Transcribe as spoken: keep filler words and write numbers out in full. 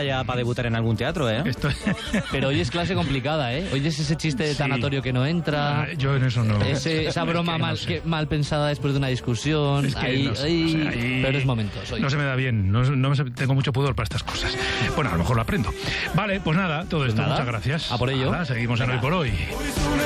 está ya para debutar en algún teatro, ¿eh? Esto... Pero hoy es clase complicada, ¿eh? Hoy es ese chiste de tanatorio sí. que no entra. Yo en eso no. Ese, esa broma es que mal, no sé. que, mal pensada después de una discusión. Es que ahí, no sé, ahí, no sé, ahí peores momentos. Hoy. No se me da bien. No, no me, tengo mucho pudor para estas cosas. Bueno, a lo mejor lo aprendo. Vale, pues nada, todo pues esto. Nada. Muchas gracias. A por ello. Nada, seguimos en Hoy por Hoy.